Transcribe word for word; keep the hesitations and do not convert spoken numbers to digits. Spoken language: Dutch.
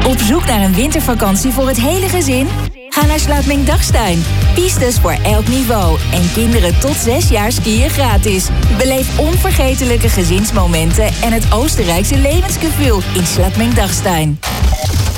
Op zoek naar een wintervakantie voor het hele gezin? Ga naar Sluitming-Dachstein. Pistes voor elk niveau. En kinderen tot zes jaar skiën gratis. Beleef onvergetelijke gezinsmomenten en het Oostenrijkse levensgevoel in Sluitming-Dachstein.